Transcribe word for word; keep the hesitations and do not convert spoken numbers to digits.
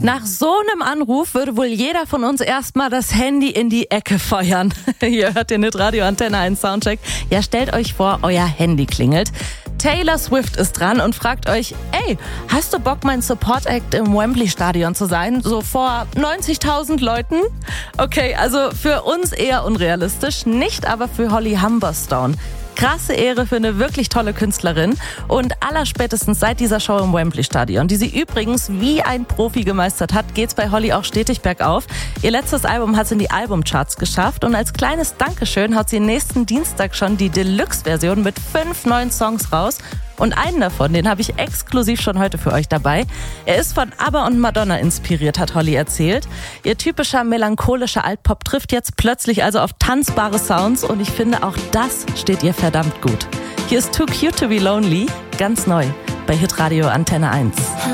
Nach so einem Anruf würde wohl jeder von uns erstmal das Handy in die Ecke feuern. Ihr hört den Hitradio Antenne eins Soundcheck. Ja, stellt euch vor, euer Handy klingelt. Taylor Swift ist dran und fragt euch, ey, hast du Bock, mein Support-Act im Wembley-Stadion zu sein? So vor neunzigtausend Leuten? Okay, also für uns eher unrealistisch, nicht aber für Holly Humberstone. Krasse Ehre für eine wirklich tolle Künstlerin und allerspätestens seit dieser Show im Wembley-Stadion, die sie übrigens wie ein Profi gemeistert hat, geht's bei Holly auch stetig bergauf. Ihr letztes Album hat es in die Albumcharts geschafft und als kleines Dankeschön haut sie nächsten Dienstag schon die Deluxe-Version mit fünf neuen Songs raus. Und einen davon, den habe ich exklusiv schon heute für euch dabei. Er ist von ABBA und Madonna inspiriert, hat Holly erzählt. Ihr typischer melancholischer Altpop trifft jetzt plötzlich also auf tanzbare Sounds und ich finde, auch das steht ihr verdammt gut. Hier ist Too Cute to be Lonely, ganz neu bei Hitradio Antenne eins.